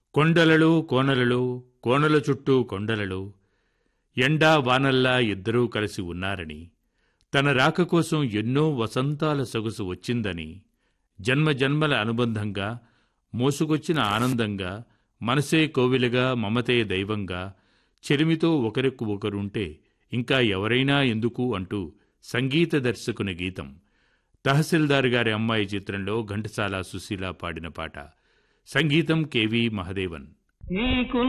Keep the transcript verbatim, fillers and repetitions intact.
కొండలలో కోనలలో కోనల చుట్టూ కొండలలో ఎండా వానల్లా ఇద్దరూ కలిసి ఉన్నారని, తన రాక కోసం ఎన్నో వసంతాల సొగసు వచ్చిందని, జన్మజన్మల అనుబంధంగా మోసుకొచ్చిన ఆనందంగా, మనసే కోవిలగా మమతే దైవంగా, చెలిమితో ఒకరికి ఒకరుంటే ఇంకా ఎవరైనా ఎందుకు అంటూ సంగీత దర్శకుని గీతం. తహసీల్దార్ గారి అమ్మాయి చిత్రంలో ఘంటసాల సుశీల పాడిన పాట. సంగీతం కెవి మహదేవన్. నీకు